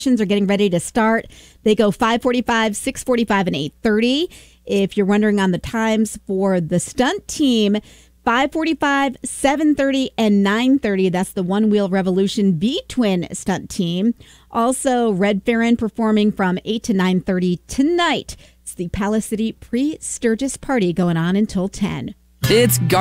are getting ready to start. They go 5:45, 6:45, and 8:30. If you're wondering on the times for the stunt team, 5:45, 7:30, and 9:30. That's the One Wheel Revolution V-Twin stunt team. Also, Red Farron performing from 8 to 9:30 tonight. It's the Palace City Pre-Sturgis Party going on until 10. It's